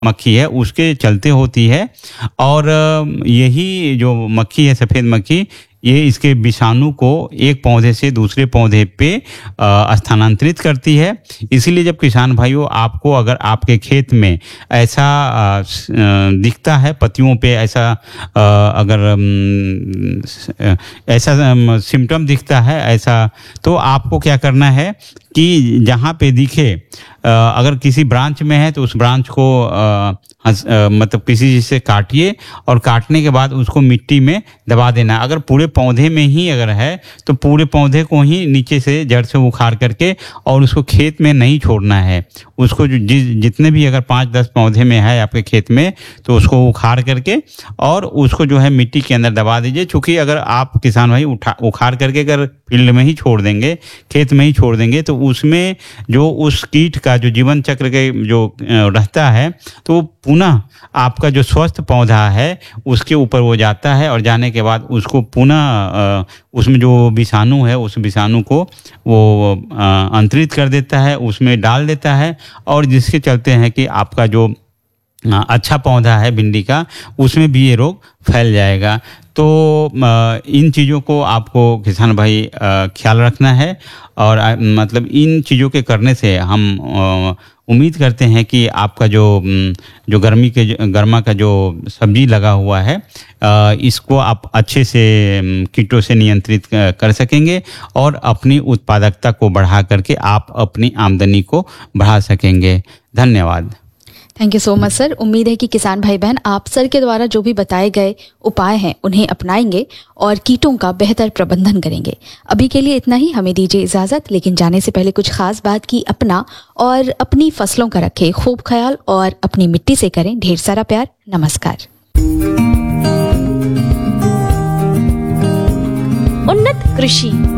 मक्खी है उसके चलते होती है। और यही जो मक्खी है, सफ़ेद मक्खी, ये इसके विषाणु को एक पौधे से दूसरे पौधे पे स्थानांतरित करती है। इसीलिए जब किसान भाइयों आपको अगर आपके खेत में ऐसा दिखता है, पत्तियों पे ऐसा अगर ऐसा सिम्टम दिखता है ऐसा, तो आपको क्या करना है कि जहाँ पे दिखे, अगर किसी ब्रांच में है तो उस ब्रांच को मतलब किसी चीज़ से काटिए और काटने के बाद उसको मिट्टी में दबा देना। अगर पूरे पौधे में ही अगर है तो पूरे पौधे को ही नीचे से जड़ से उखाड़ करके और उसको खेत में नहीं छोड़ना है। उसको जो जितने भी अगर 5-10 पौधे में है आपके खेत में तो उसको उखाड़ करके और उसको जो है मिट्टी के अंदर दबा दीजिए। चूँकि अगर आप किसान भाई उखाड़ करके अगर फील्ड में ही छोड़ देंगे, खेत में ही छोड़ देंगे, तो उसमें जो उस कीट का जो जीवन चक्र के जो रहता है तो पुनः आपका जो स्वस्थ पौधा है उसके ऊपर वो जाता है और जाने के बाद उसको पुनः उसमें जो विषाणु है उस विषाणु को वो अंतरित कर देता है, उसमें डाल देता है, और जिसके चलते हैं कि आपका जो अच्छा पौधा है भिंडी का उसमें भी ये रोग फैल जाएगा। तो इन चीज़ों को आपको किसान भाई ख्याल रखना है। और मतलब इन चीज़ों के करने से हम उम्मीद करते हैं कि आपका जो गर्मा का जो सब्जी लगा हुआ है इसको आप अच्छे से कीटों से नियंत्रित कर सकेंगे और अपनी उत्पादकता को बढ़ा करके आप अपनी आमदनी को बढ़ा सकेंगे। धन्यवाद। Thank you so much sir. उम्मीद है कि किसान भाई बहन आप सर के द्वारा जो भी बताए गए उपाय हैं उन्हें अपनाएंगे और कीटों का बेहतर प्रबंधन करेंगे। अभी के लिए इतना ही, हमें दीजिए इजाज़त, लेकिन जाने से पहले कुछ खास बात की अपना और अपनी फसलों का रखें खूब ख्याल और अपनी मिट्टी से करें ढेर सारा प्यार। नमस्कार। उन्नत कृषि